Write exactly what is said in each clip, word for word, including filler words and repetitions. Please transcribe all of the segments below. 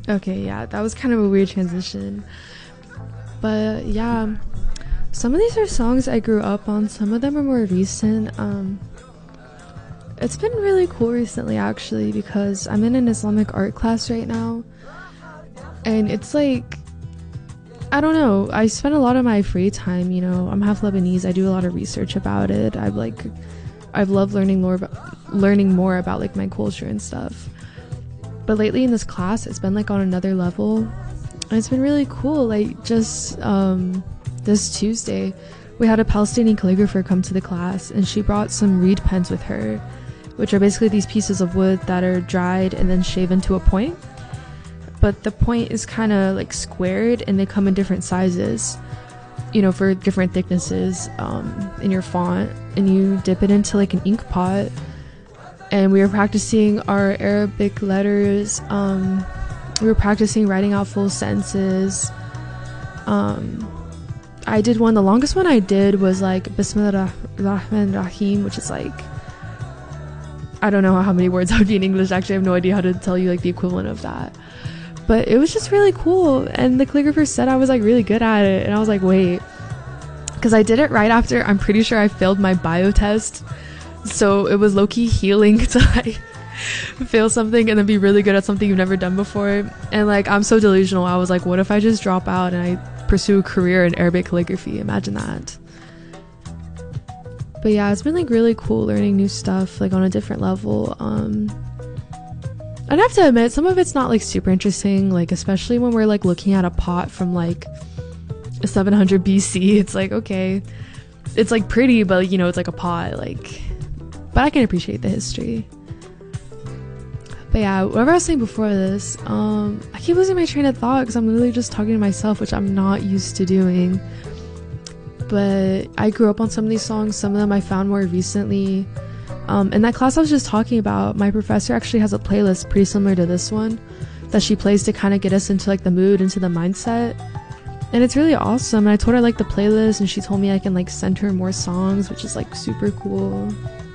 Okay, yeah, that was kind of a weird transition. But yeah, some of these are songs I grew up on, some of them are more recent. Um, it's been really cool recently actually because I'm in an Islamic art class right now. And it's like, I don't know, I spend a lot of my free time, you know, I'm half Lebanese, I do a lot of research about it. I've like, I've loved learning more about, learning more about like my culture and stuff. But lately in this class, it's been like on another level. And it's been really cool. Like just um, this Tuesday, we had a Palestinian calligrapher come to the class and she brought some reed pens with her, which are basically these pieces of wood that are dried and then shaven to a point. But the point is kind of like squared and they come in different sizes, you know, for different thicknesses um, in your font. And you dip it into like an ink pot. And we were practicing our Arabic letters. Um, we were practicing writing out full sentences. Um, I did one, the longest one I did was like Bismillah Rahman Rahim, which is like, I don't know how many words that would be in English. Actually, I have no idea how to tell you like the equivalent of that. But it was just really cool. And the calligrapher said I was like really good at it. And I was like, wait. Because I did it right after, I'm pretty sure I failed my bio test. So it was low-key healing to like fail something and then be really good at something you've never done before. And like I'm so delusional, I was like, what if I just drop out and I pursue a career in Arabic calligraphy? Imagine that. But yeah, it's been like really cool learning new stuff like on a different level. um I'd have to admit some of it's not like super interesting, like especially when we're like looking at a pot from like seven hundred B C. It's like, okay, it's like pretty, but you know, it's like a pot, like, but I can appreciate the history. But yeah, whatever I was saying before this, um, I keep losing my train of thought because I'm literally just talking to myself, which I'm not used to doing. But I grew up on some of these songs. Some of them I found more recently. Um, in that class I was just talking about, my professor actually has a playlist pretty similar to this one that she plays to kind of get us into like the mood, into the mindset. And it's really awesome. And I told her I like the playlist and she told me I can like send her more songs, which is like super cool.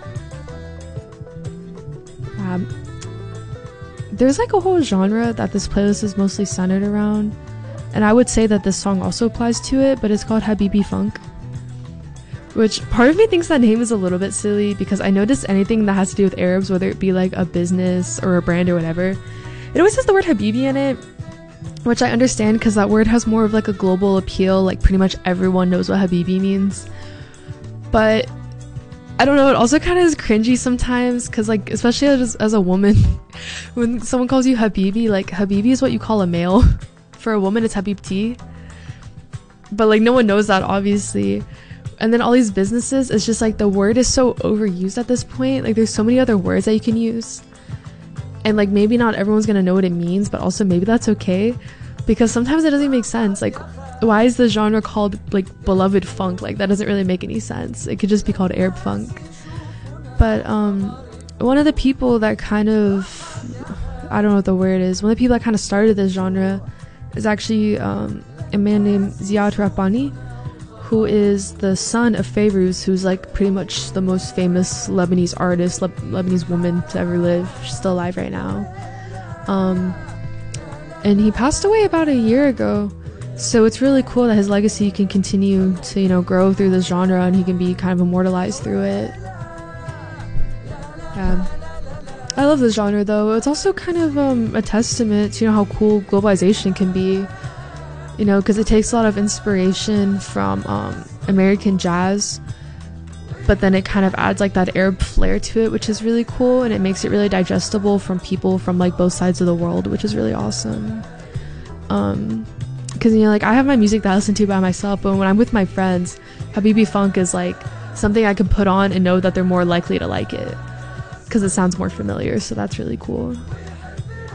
Um, there's like a whole genre that this playlist is mostly centered around, and I would say that this song also applies to it, but it's called Habibi Funk, which part of me thinks that name is a little bit silly because I notice anything that has to do with Arabs, whether it be like a business or a brand or whatever, it always has the word Habibi in it, which I understand because that word has more of like a global appeal, like pretty much everyone knows what Habibi means. But I don't know, it also kind of is cringy sometimes because like especially as, as a woman, when someone calls you Habibi, like Habibi is what you call a male. For a woman it's Habibti, but like no one knows that obviously. And then all these businesses, it's just like the word is so overused at this point. Like there's so many other words that you can use, and like maybe not everyone's gonna know what it means, but also maybe that's okay because sometimes it doesn't make sense. Like why is the genre called like beloved funk? Like that doesn't really make any sense. It could just be called Arab funk. But um one of the people that kind of, I don't know what the word is, one of the people that kind of started this genre is actually um a man named Ziad Rahbani, who is the son of Fairuz, who's like pretty much the most famous Lebanese artist, Le- Lebanese woman to ever live. She's still alive right now. Um, and he passed away about a year ago. So it's really cool that his legacy can continue to, you know, grow through this genre and he can be kind of immortalized through it. Yeah. I love this genre though. It's also kind of um, a testament to, you know, how cool globalization can be. You know, because it takes a lot of inspiration from um, American jazz, but then it kind of adds like that Arab flair to it, which is really cool, and it makes it really digestible from people from like both sides of the world, which is really awesome. Um, because, you know, like I have my music that I listen to by myself, but when I'm with my friends, Habibi Funk is like something I can put on and know that they're more likely to like it because it sounds more familiar, so that's really cool.